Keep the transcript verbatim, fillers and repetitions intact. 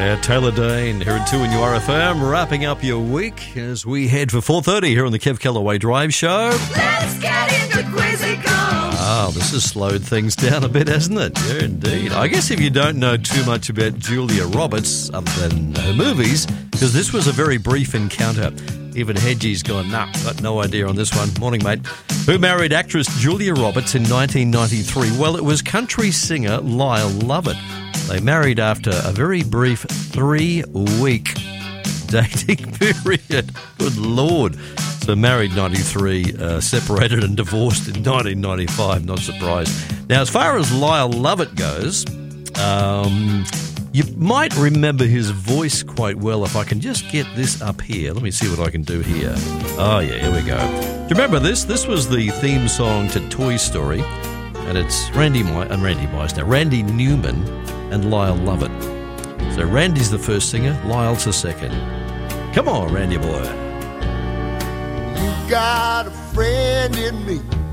Yeah, Taylor Dane here at two in your R F M, wrapping up your week as we head for four thirty here on the Kev Callaway Drive Show. Let's get into Quizzy Golf. Oh, this has slowed things down a bit, hasn't it? Yeah, indeed. I guess if you don't know too much about Julia Roberts, other than her movies, because this was a very brief encounter. Even Hedgie's gone, nah, got no idea on this one. Morning, mate. Who married actress Julia Roberts in nineteen ninety-three? Well, it was country singer Lyle Lovett. They married after a very brief three-week dating period. Good Lord. So married ninety-three, uh, separated and divorced in nineteen ninety-five. Not surprised. Now, as far as Lyle Lovett goes, um, you might remember his voice quite well. If I can just get this up here. Let me see what I can do here. Oh, yeah, here we go. Do you remember this? This was the theme song to Toy Story. And it's Randy Me- and Randy Meisner, Randy Newman and Lyle Lovett. So Randy's the first singer, Lyle's the second. Come on, Randy boy. You got a friend in me.